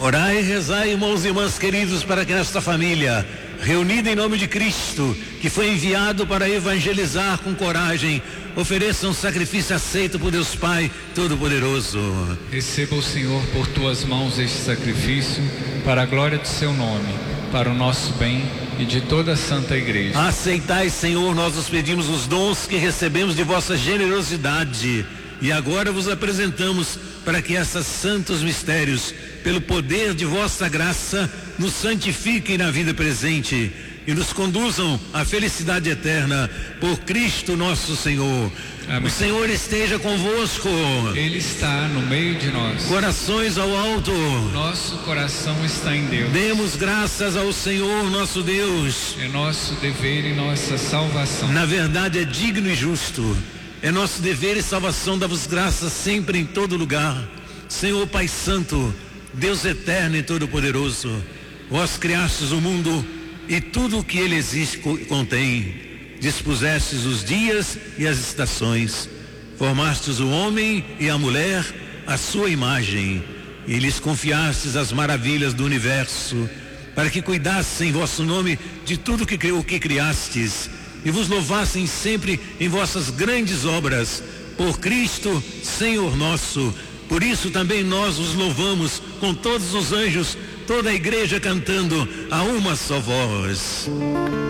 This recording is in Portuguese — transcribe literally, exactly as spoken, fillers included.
Orai e rezai, irmãos e irmãs queridos, para que esta família, reunida em nome de Cristo, que foi enviado para evangelizar com coragem, ofereça um sacrifício aceito por Deus Pai Todo-Poderoso. Receba o Senhor por tuas mãos este sacrifício, para a glória do seu nome, para o nosso bem e de toda a Santa Igreja. Aceitai, Senhor, nós os pedimos os dons que recebemos de vossa generosidade, e agora vos apresentamos para que esses santos mistérios, pelo poder de vossa graça, nos santifiquem na vida presente e nos conduzam à felicidade eterna, por Cristo nosso Senhor. Amém. O Senhor esteja convosco. Ele está no meio de nós. Corações ao alto. Nosso coração está em Deus. Demos graças ao Senhor nosso Deus. É nosso dever e nossa salvação. Na verdade é digno e justo. É nosso dever e salvação dar-vos graças sempre em todo lugar. Senhor Pai Santo, Deus eterno e todo-poderoso, vós criastes o mundo e tudo o que ele existe contém. Dispusestes os dias e as estações. Formastes o homem e a mulher à sua imagem e lhes confiastes as maravilhas do universo, para que cuidassem em vosso nome de tudo que o que criastes e vos louvassem sempre em vossas grandes obras, por Cristo, Senhor nosso. Por isso também nós os louvamos com todos os anjos, toda a igreja cantando a uma só voz.